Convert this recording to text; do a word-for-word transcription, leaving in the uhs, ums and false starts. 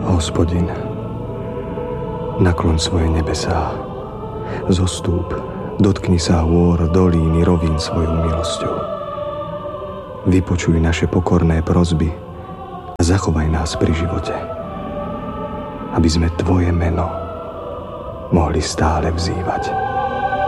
Hospodin, nakloň svoje nebesá, zostúp, dotkni sa hôr, dolín i rovín svojou milosťou. Vypočuj naše pokorné prosby a zachovaj nás pri živote, aby sme tvoje meno mohli stále vzývať.